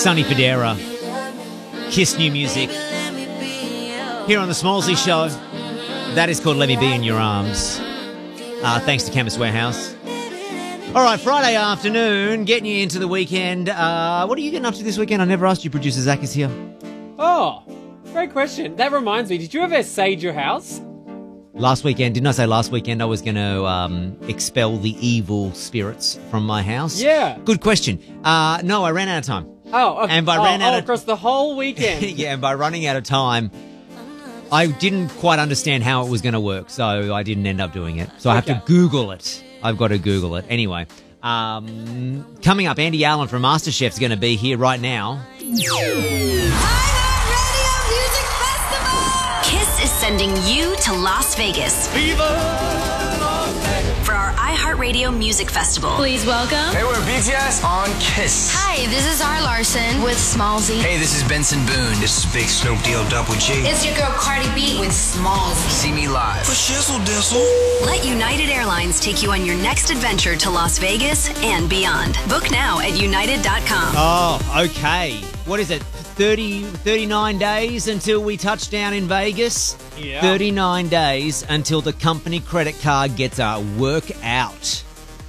Sonny Fodera, Kiss New Music, here on the Smallsy Show. That is called Let Me Be in Your Arms. Thanks to Chemist Warehouse. All right, Friday afternoon, getting you into the weekend. What are you getting up to this weekend? I never asked you. Producer Zach is here. Oh, great question. That reminds me, did you ever sage your house? Last weekend, didn't I say last weekend I was going to expel the evil spirits from my house? Yeah. Good question. No, I ran out of time. Oh, okay. And by ran out of across the whole weekend. Yeah, and by running out of time, I didn't quite understand how it was going to work, so I didn't end up doing it. So I have to Google it. I've got to Google it. Anyway, coming up, Andy Allen from MasterChef is going to be here right now. Kiss is sending you to Las Vegas. For our iHeartRadio Music Festival. Please welcome. Hey, we're BTS on Kiss. Hi, this is Zara Larson with Smallsy. Hey, this is Benson Boone. This is Big Snoop D-O Double G. It's your girl Cardi B with Smallsy. See me live. For shizzle dizzle. Let United Airlines take you on your next adventure to Las Vegas and beyond. Book now at united.com. Oh, okay. What is it? 39 days until we touch down in Vegas? Yeah. 39 days until the company credit card gets a workout.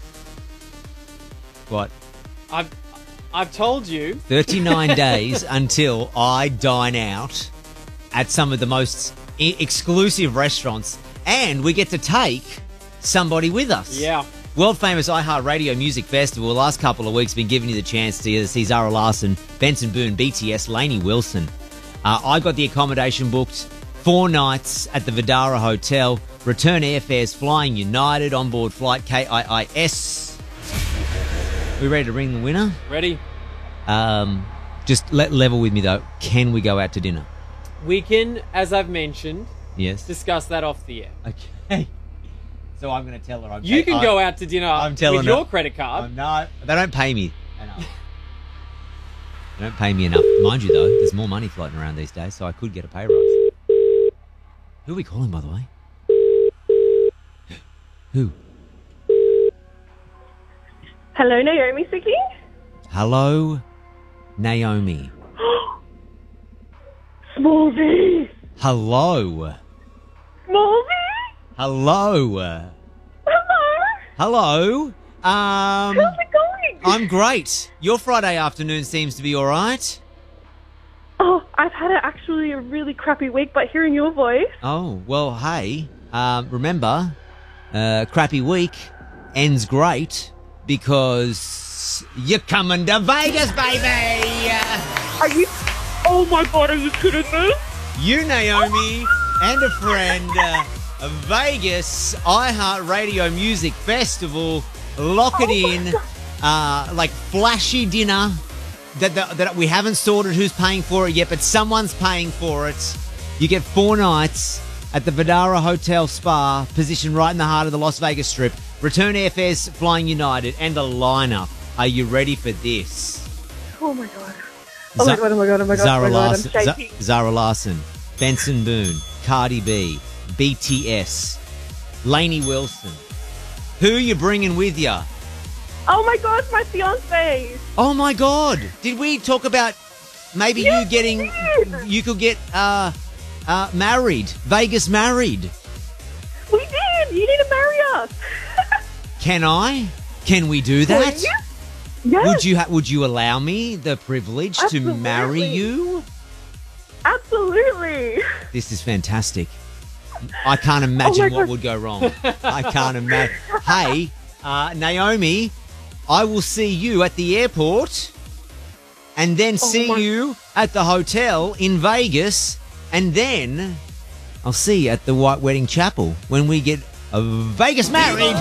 What? I've told you. 39 days until I dine out at some of the most exclusive restaurants and we get to take somebody with us. Yeah. World famous iHeartRadio Music Festival. The last couple of weeks been giving you the chance to see Zara Larson, Benson Boone, BTS, Lainey Wilson. I got the accommodation booked, 4 nights at the Vdara Hotel, return airfares flying United, onboard flight KIIS. We ready to ring the winner? Ready? Just level with me though. Can we go out to dinner? We can, as I've mentioned, Yes. discuss that off the air. Okay. So I'm going to tell her. You can go out to dinner with your credit card. No, they don't pay me enough. They don't pay me enough. Mind you, though, there's more money floating around these days, so I could get a pay rise. Who are we calling, by the way? Who? Hello, Naomi speaking. Hello, Naomi. Smallsy. Hello. Smallsy. Hello. Hello. Hello. How's it going? I'm great. Your Friday afternoon seems to be all right. Oh, I've had actually a really crappy week, but hearing your voice. Oh, well, hey, remember, crappy week ends great because you're coming to Vegas, baby! Are you? Oh my God, are you kidding me? You, Naomi, and a friend, Vegas iHeartRadio Music Festival, lock it in, like flashy dinner that we haven't sorted who's paying for it yet, but someone's paying for it. You get 4 nights at the Vdara Hotel Spa, positioned right in the heart of the Las Vegas Strip. Return airfares flying United and the lineup. Are you ready for this? Oh my God. Oh my God, oh my God, oh my God. Zara oh my God, Larson, I'm shaking. Zara Larson, Benson Boone, Cardi B, BTS, Lainey Wilson. Who are you bringing with you? Oh my God, my fiance. Oh my God! Did we talk about maybe Yes, you getting? we did. You could get married, Vegas married. We did. You need to marry us. Can I? Can we do that? Please? Yes. Would you allow me the privilege to marry Absolutely. you? Absolutely. This is fantastic. I can't imagine my what God. would go wrong. I can't imagine. Hey, Naomi, I will see you at the airport and then see you at the hotel in Vegas, and then I'll see you at the White Wedding Chapel when we get Vegas married.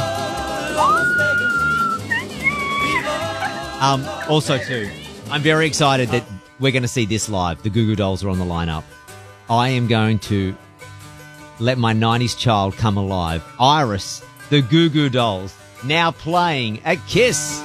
Also, too, I'm very excited that we're going to see this live. The Goo Goo Dolls are on the lineup. I am going to let my 90s child come alive. Iris, the Goo Goo Dolls, now playing at Kiss.